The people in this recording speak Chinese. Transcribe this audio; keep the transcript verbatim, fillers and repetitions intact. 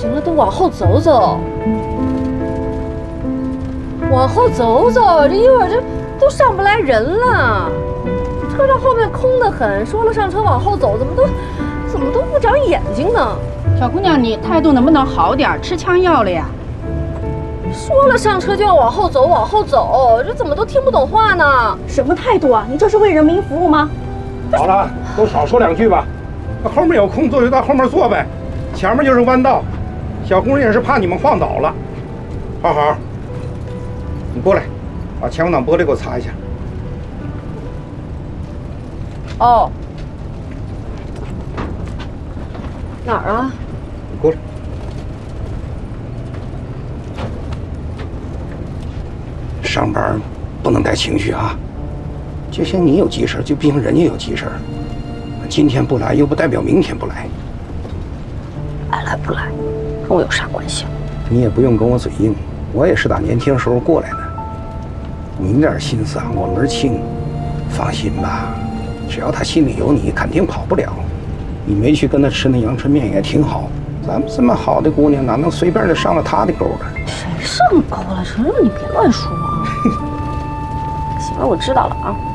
行了，都往后走走，往后走走，这一会儿这都上不来人了，车上后面空得很。说了上车往后走，怎么都怎么都不长眼睛呢？ 小姑娘，你态度能不能好点？吃枪药了呀？ 说了上车就要往后走，往后走，这怎么都听不懂话呢？ 什么态度啊？你这是为人民服务吗？ 好了，都少说两句吧。那后面有空座就到后面坐呗，前面就是弯道。小工人也是怕你们晃倒了。好好，你过来，把前风挡玻璃给我擦一下。 哦，哪儿啊？ 你过来。上班不能带情绪啊！就像你有急事，就不行人家有急事。今天不来，又不代表明天不来。 爱来不来，跟我有啥关系？ 你也不用跟我嘴硬，我也是打年轻时候过来的。你点心思啊，我门儿清。放心吧，只要他心里有你，肯定跑不了。你没去跟他吃那阳春面也挺好。咱们这么好的姑娘，哪能随便就上了他的钩了？ 谁上钩了？晨晨，你别乱说啊！行了，我知道了啊。